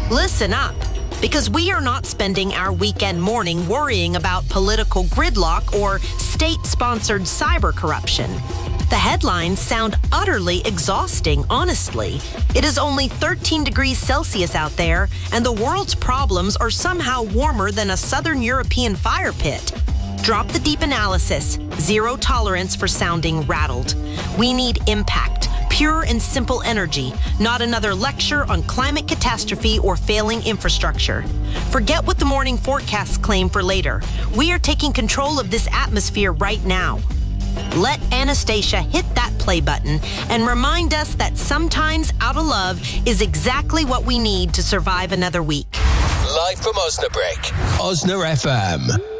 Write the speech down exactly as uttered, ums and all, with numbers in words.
Listen up, because we are not spending our weekend morning worrying about political gridlock or state-sponsored cyber corruption. The headlines sound utterly exhausting, honestly. It is only thirteen degrees Celsius out there, and the world's problems are somehow warmer than a southern European fire pit. Drop the deep analysis. Zero tolerance for sounding rattled. We need impact, pure and simple energy, not another lecture on climate catastrophe or failing infrastructure. Forget what the morning forecasts claim for later. We are taking control of this atmosphere right now. Let Anastasia hit that play button and remind us that sometimes out of love is exactly what we need to survive another week. Live from Osnabrück, Osna F M.